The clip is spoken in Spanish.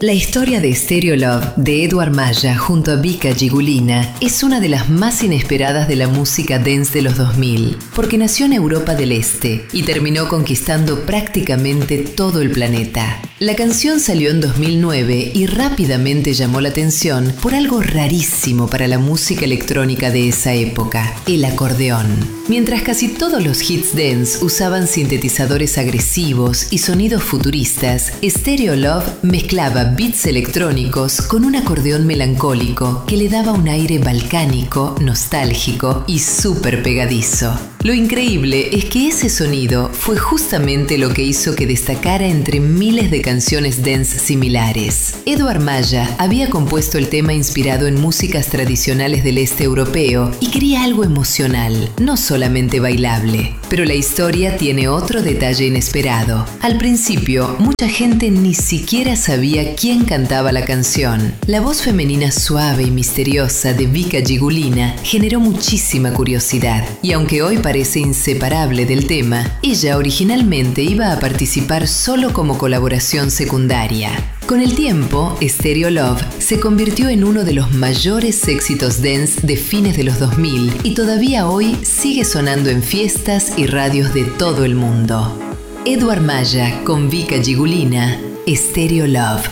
La historia de Stereo Love de Edward Maya junto a Vika Gigulina es una de las más inesperadas de la música dance de los 2000, porque nació en Europa del Este y terminó conquistando prácticamente todo el planeta. La canción salió en 2009 y rápidamente llamó la atención por algo rarísimo para la música electrónica de esa época, el acordeón. Mientras casi todos los hits dance usaban sintetizadores agresivos y sonidos futuristas, Stereo Love mezclaba beats electrónicos con un acordeón melancólico que le daba un aire balcánico, nostálgico y súper pegadizo. Lo increíble es que ese sonido fue justamente lo que hizo que destacara entre miles de canciones dance similares. Edward Maya había compuesto el tema inspirado en músicas tradicionales del este europeo y quería algo emocional, no solamente bailable. Pero la historia tiene otro detalle inesperado. Al principio, mucha gente ni siquiera sabía quién cantaba la canción. La voz femenina suave y misteriosa de Vika Gigulina generó muchísima curiosidad, y aunque hoy parece inseparable del tema, ella originalmente iba a participar solo como colaboración secundaria. Con el tiempo, Stereo Love se convirtió en uno de los mayores éxitos dance de fines de los 2000 y todavía hoy sigue sonando en fiestas y radios de todo el mundo. Edward Maya con Vika Gigulina, Stereo Love.